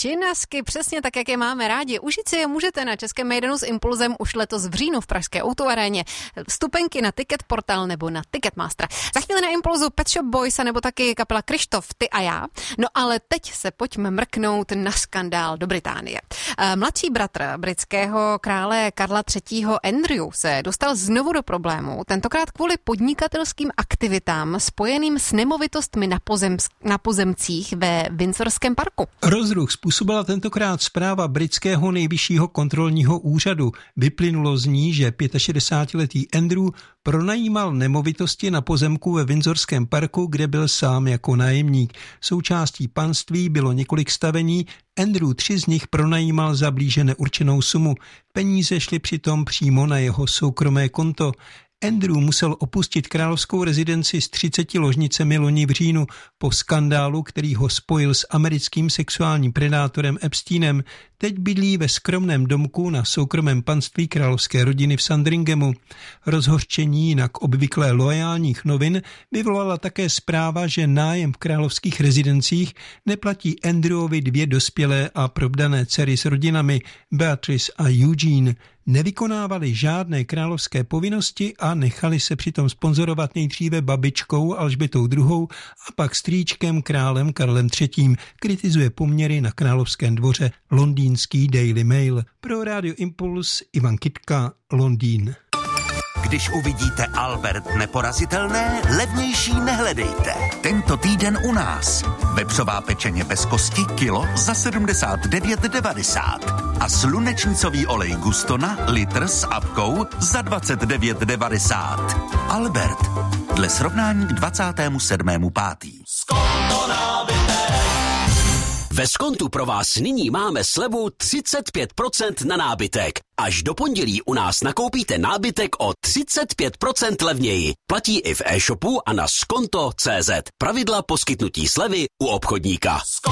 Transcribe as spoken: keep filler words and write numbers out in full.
činasky, přesně tak, jak je máme rádi. Užít si je můžete na Českém mejdanu s Impulzem už letos v říjnu v pražské autoaréně. Vstupenky na Ticket Portal nebo na Ticketmaster. Za chvíli na Impulzu Pet Shop Boys a nebo taky kapela Krištof, Ty a já. No ale teď se pojďme mrknout na skandál do Británie. Mladší bratr britského krále Karla třetího. Andrew se dostal znovu do problému, tentokrát kvůli podnikatelským aktivitám spojeným s nemovitostmi na, pozem, na pozemcích ve Windsorském parku. Rozruch způsobila tentokrát zpráva britského nejvyššího kontrolního úřadu. Vyplynulo z ní, že šedesátiletý Andrew pronajímal nemovitosti na pozemku ve Windsorském parku, kde byl sám jako nájemník. Součástí panství bylo několik stavení, Andrew tři z nich pronajímal za blíže neurčenou sumu. Peníze šly přitom přímo na jeho soukromé konto. Andrew musel opustit královskou rezidenci s třiceti ložnicemi loni v říjnu po skandálu, který ho spojil s americkým sexuálním predátorem Epsteinem. Teď bydlí ve skromném domku na soukromém panství královské rodiny v Sandringhamu. Rozhořčení jinak obvykle loajálních novin vyvolala také zpráva, že nájem v královských rezidencích neplatí Andrewovi dvě dospělé a provdané dcery s rodinami Beatrice a Eugene. Nevykonávali žádné královské povinnosti a nechali se přitom sponzorovat nejdříve babičkou Alžbětou druhou. a pak strýčkem králem Karlem třetím. Kritizuje poměry na královském dvoře londýnský Daily Mail. Pro Rádio Impuls Ivan Kytka, Londýn. Když uvidíte Albert neporazitelné, levnější nehledejte. Tento týden u nás. Vepřová pečeně bez kosti kilo za sedmdesát devět devadesát. A slunečnicový olej Gustona litr s apkou za dvacet devět devadesát. Albert. Dle srovnání k dvacátému sedmému pátý Ve Skontu pro vás nyní máme slevu třicet pět procent na nábytek. Až do pondělí u nás nakoupíte nábytek o třicet pět procent levněji. Platí i v e-shopu a na skonto tečka cé zet. Pravidla poskytnutí slevy u obchodníka.